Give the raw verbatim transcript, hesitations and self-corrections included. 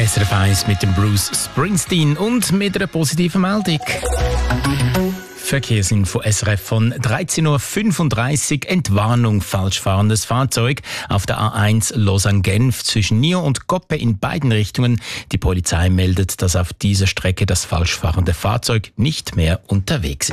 S R F eins mit dem Bruce Springsteen und mit einer positiven Meldung. Verkehrsinfo S R F von dreizehn Uhr fünfunddreißig. Entwarnung, falsch fahrendes Fahrzeug auf der A eins Lausanne-Genf zwischen Nyon und Coppe in beiden Richtungen. Die Polizei meldet, dass auf dieser Strecke das falsch fahrende Fahrzeug nicht mehr unterwegs ist.